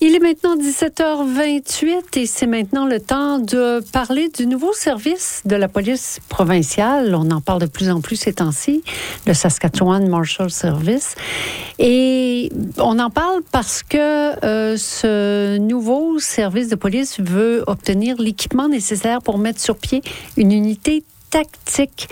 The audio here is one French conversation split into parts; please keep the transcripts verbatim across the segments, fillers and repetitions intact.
Il est maintenant dix-sept heures vingt-huit et c'est maintenant le temps de parler du nouveau service de la police provinciale. On en parle de plus en plus ces temps-ci, le Saskatchewan Marshal Service. Et on en parle parce que euh, ce nouveau service de police veut obtenir l'équipement nécessaire pour mettre sur pied une unité tactique.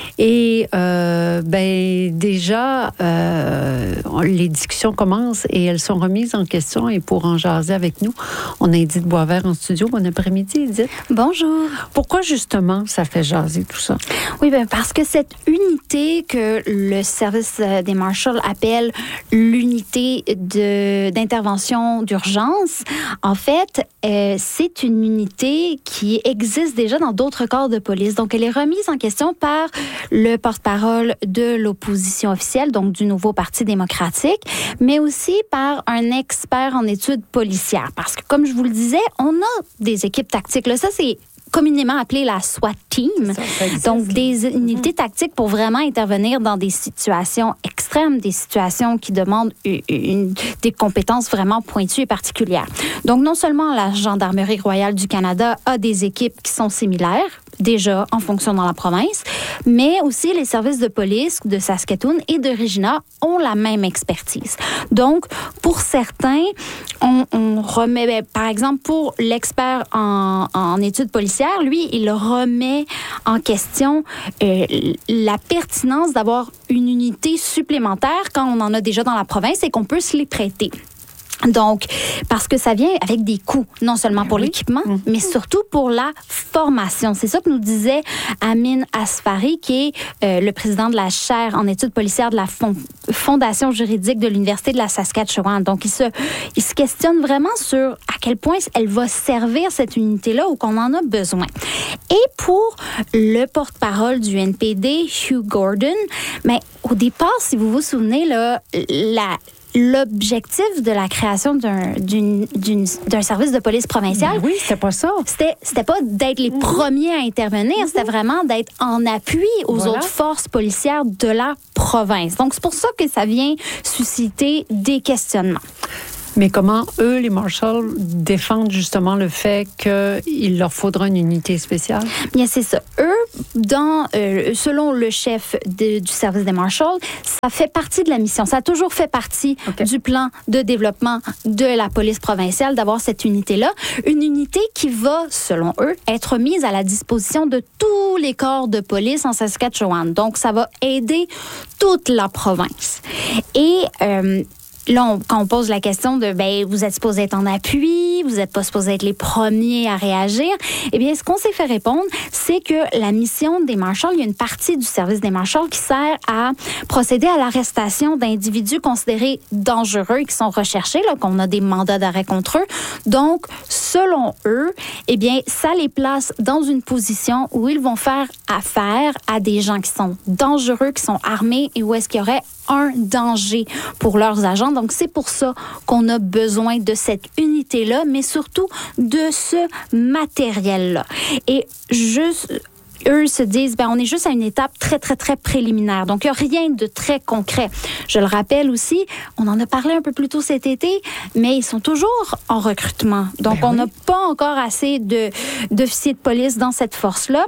Et euh, ben déjà, euh, les discussions commencent et elles sont remises en question. Et pour en jaser avec nous, on a Édith Boisvert en studio. Bon après-midi, Édith. Bonjour. Pourquoi justement ça fait jaser tout ça? Oui, ben parce que cette unité que le service des Marshals appelle l'unité de, d'intervention d'urgence, en fait, euh, c'est une unité qui existe déjà dans d'autres corps de police. Donc, elle est remise en question par le porte-parole de l'opposition officielle, donc du nouveau Parti démocratique, mais aussi par un expert en études policières. Parce que, comme je vous le disais, on a des équipes tactiques. Là, ça, c'est communément appelé la SWAT team. Ça, ça existe, donc, des unités mm-hmm. tactiques pour vraiment intervenir dans des situations extrêmes, des situations qui demandent une, une, des compétences vraiment pointues et particulières. Donc, non seulement la Gendarmerie royale du Canada a des équipes qui sont similaires, déjà en fonction dans la province, mais aussi les services de police de Saskatoon et de Regina ont la même expertise. Donc, pour certains, on, on remet, par exemple, pour l'expert en, en études policières, lui, il remet en question euh, la pertinence d'avoir une unité supplémentaire quand on en a déjà dans la province et qu'on peut se les prêter. Donc, parce que ça vient avec des coûts, non seulement pour oui. l'équipement, mmh. mais surtout pour la formation. C'est ça que nous disait Amin Asfari, qui est euh, le président de la chaire en études policières de la fond- Fondation juridique de l'Université de la Saskatchewan. Donc, il se, il se questionne vraiment sur à quel point elle va servir cette unité-là ou qu'on en a besoin. Et pour le porte-parole du N P D, Hugh Gordon, mais au départ, si vous vous souvenez, là, la l'objectif de la création d'un, d'une, d'une, d'un service de police provincial... Ben oui, c'était pas ça. C'était, c'était pas d'être les mmh. premiers à intervenir, mmh. c'était vraiment d'être en appui aux voilà. autres forces policières de la province. Donc, c'est pour ça que ça vient susciter des questionnements. Mais comment, eux, les marshals, défendent justement le fait qu'il leur faudra une unité spéciale? Bien, c'est ça. Eux, dans, euh, selon le chef de, du service des marshals, ça fait partie de la mission. Ça a toujours fait partie okay. du plan de développement de la police provinciale d'avoir cette unité-là. Une unité qui va, selon eux, être mise à la disposition de tous les corps de police en Saskatchewan. Donc, ça va aider toute la province. Et... Euh, Là, on, quand on pose la question de, ben, vous êtes supposé être en appui, vous n'êtes pas supposé être les premiers à réagir, eh bien, ce qu'on s'est fait répondre, c'est que la mission des marshals, il y a une partie du service des marshals qui sert à procéder à l'arrestation d'individus considérés dangereux et qui sont recherchés, là, qu'on a des mandats d'arrêt contre eux. Donc, selon eux, eh bien, ça les place dans une position où ils vont faire affaire à des gens qui sont dangereux, qui sont armés et où est-ce qu'il y aurait un danger pour leurs agents. Donc, c'est pour ça qu'on a besoin de cette unité-là, mais surtout de ce matériel-là. Et juste... eux se disent, ben on est juste à une étape très, très, très préliminaire. Donc, il n'y a rien de très concret. Je le rappelle aussi, on en a parlé un peu plus tôt cet été, mais ils sont toujours en recrutement. Donc, ben on oui. n'a pas encore assez de, d'officiers de police dans cette force-là.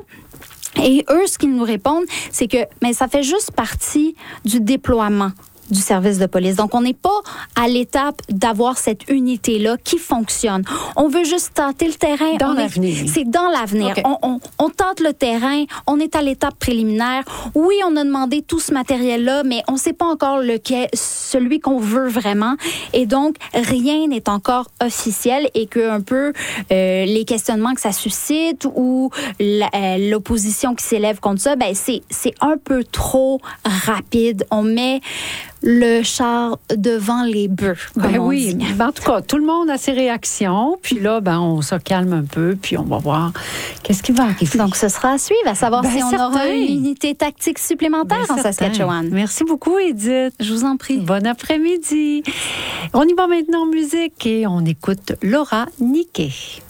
Et eux, ce qu'ils nous répondent, c'est que mais ça fait juste partie du déploiement du service de police. Donc, on n'est pas à l'étape d'avoir cette unité-là qui fonctionne. On veut juste tenter le terrain. Dans on l'avenir. Est, c'est dans l'avenir. Okay. On, on, on tente le terrain, on est à l'étape préliminaire. Oui, on a demandé tout ce matériel-là, mais on ne sait pas encore lequel, celui qu'on veut vraiment. Et donc, rien n'est encore officiel et que un peu euh, les questionnements que ça suscite ou la, euh, l'opposition qui s'élève contre ça, ben c'est, c'est un peu trop rapide. On met le char devant les bœufs, comme ben on oui. dit. Ben en tout cas, tout le monde a ses réactions, puis là, ben on se calme un peu, puis on va voir qu'est-ce qui va arriver. Donc, ce sera à suivre, à savoir ben si on certain. aura une unité tactique supplémentaire ben en certain. Saskatchewan. Merci beaucoup, Édith. Je vous en prie. Bon après-midi. On y va maintenant en musique et on écoute Laura Niquet.